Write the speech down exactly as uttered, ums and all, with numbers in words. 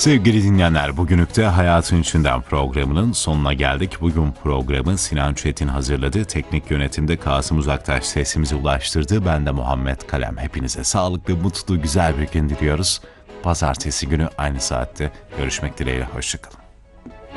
Sevgili dinleyenler, bugünlük de Hayatın İçinden programının sonuna geldik. Bugün programı Sinan Çetin hazırladı. Teknik yönetimde Kasım Uzaktaş sesimizi ulaştırdı. Ben de Muhammed Kalem. Hepinize sağlıklı, mutlu, güzel bir gün diliyoruz. Pazartesi günü aynı saatte görüşmek dileğiyle. Hoşçakalın.